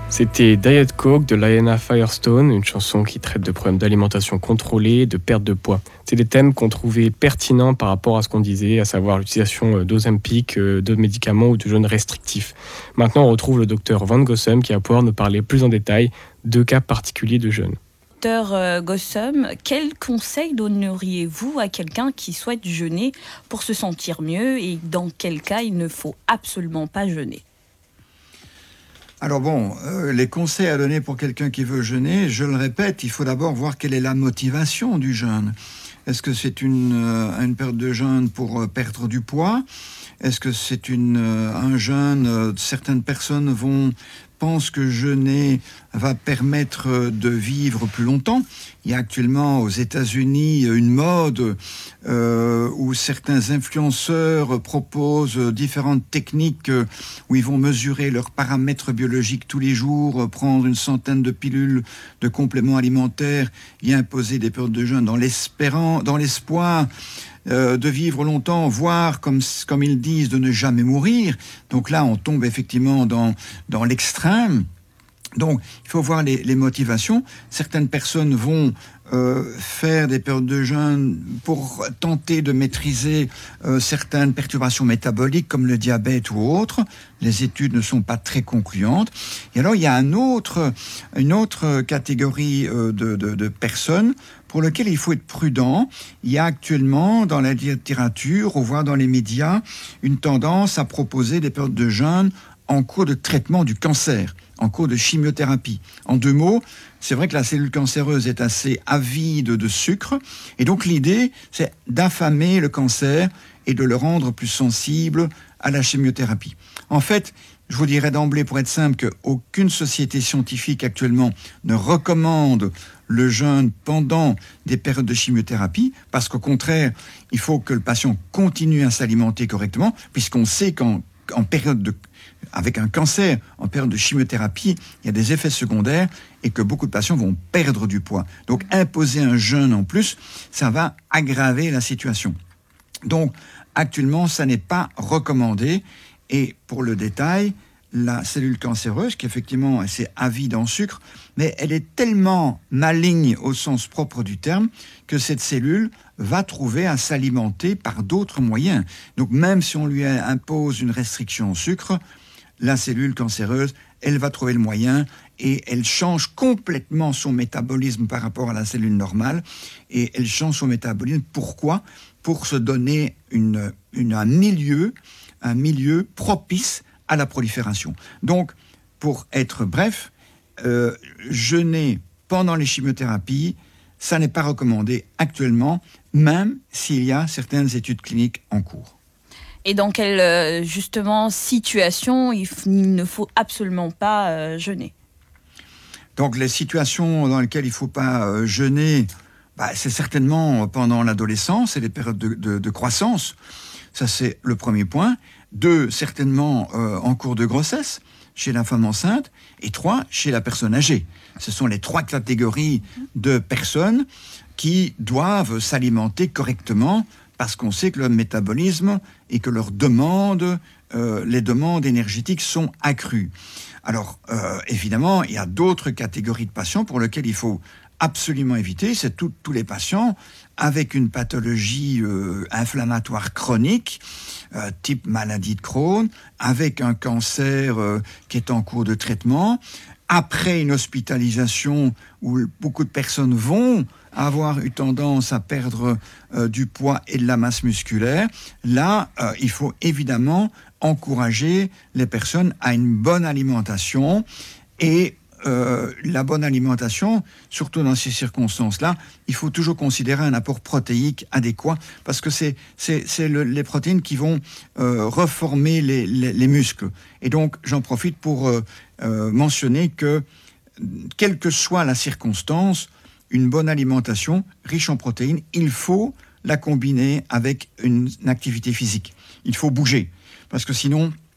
C'était Diet Coke de Diana Firestone, une chanson qui traite de problèmes d'alimentation contrôlée, de perte de poids. C'est des thèmes qu'on trouvait pertinents par rapport à ce qu'on disait, à savoir l'utilisation d'Ozempic, de médicaments ou de jeûnes restrictifs. Maintenant, on retrouve le docteur Van Gossem qui va pouvoir nous parler plus en détail de cas particuliers de jeûne. Docteur Gossem, quel conseil donneriez-vous à quelqu'un qui souhaite jeûner pour se sentir mieux et dans quel cas il ne faut absolument pas jeûner ? Alors les conseils à donner pour quelqu'un qui veut jeûner, je le répète, il faut d'abord voir quelle est la motivation du jeûne. Est-ce que c'est une période de jeûne pour perdre du poids ? Est-ce que c'est un jeûne certaines personnes pensent que jeûner va permettre de vivre plus longtemps. Il y a actuellement aux États-Unis une mode où certains influenceurs proposent différentes techniques où ils vont mesurer leurs paramètres biologiques tous les jours, prendre une centaine de pilules de compléments alimentaires et imposer des périodes de jeûne dans l'espoir de vivre longtemps, voire, comme ils disent, de ne jamais mourir. Donc là, on tombe effectivement dans l'extrême. Donc, il faut voir les motivations. Certaines personnes vont faire des périodes de jeûne pour tenter de maîtriser certaines perturbations métaboliques comme le diabète ou autres. Les études ne sont pas très concluantes. Et alors, il y a une autre catégorie de personnes pour lequel il faut être prudent. Il y a actuellement dans la littérature, ou voire dans les médias, une tendance à proposer des périodes de jeûne en cours de traitement du cancer, en cours de chimiothérapie. En deux mots, c'est vrai que la cellule cancéreuse est assez avide de sucre, et donc l'idée, c'est d'affamer le cancer et de le rendre plus sensible à la chimiothérapie. En fait, je vous dirais d'emblée, pour être simple, qu'aucune société scientifique actuellement ne recommande le jeûne pendant des périodes de chimiothérapie, parce qu'au contraire, il faut que le patient continue à s'alimenter correctement, puisqu'on sait avec un cancer, en période de chimiothérapie, il y a des effets secondaires et que beaucoup de patients vont perdre du poids. Donc, imposer un jeûne en plus, ça va aggraver la situation. Donc, actuellement, ça n'est pas recommandé. Et pour le détail, la cellule cancéreuse, qui effectivement est assez avide en sucre, mais elle est tellement maligne au sens propre du terme que cette cellule va trouver à s'alimenter par d'autres moyens. Donc même si on lui impose une restriction au sucre, la cellule cancéreuse, elle va trouver le moyen et elle change complètement son métabolisme par rapport à la cellule normale. Et elle change son métabolisme. Pourquoi ? Pour se donner un milieu propice à la prolifération. Donc, pour être bref, jeûner pendant les chimiothérapies, ça n'est pas recommandé actuellement, même s'il y a certaines études cliniques en cours. Et dans quelle, situation il ne faut absolument pas jeûner ? Donc, les situations dans lesquelles il ne faut pas jeûner, c'est certainement pendant l'adolescence et les périodes de croissance. Ça, c'est le premier point. 2, certainement en cours de grossesse, chez la femme enceinte. Et 3, chez la personne âgée. Ce sont les 3 catégories de personnes qui doivent s'alimenter correctement parce qu'on sait que leur métabolisme et que leurs les demandes énergétiques sont accrues. Alors, évidemment, il y a d'autres catégories de patients pour lesquels il faut absolument éviter, c'est tous les patients avec une pathologie inflammatoire chronique, type maladie de Crohn, avec un cancer qui est en cours de traitement, après une hospitalisation où beaucoup de personnes vont avoir eu tendance à perdre du poids et de la masse musculaire. Là, il faut évidemment encourager les personnes à une bonne alimentation et la bonne alimentation, surtout dans ces circonstances-là, il faut toujours considérer un apport protéique adéquat parce que c'est les protéines qui vont reformer les muscles. Et donc, j'en profite pour mentionner que, quelle que soit la circonstance, une bonne alimentation riche en protéines, il faut la combiner avec une activité physique. Il faut bouger parce que sinon,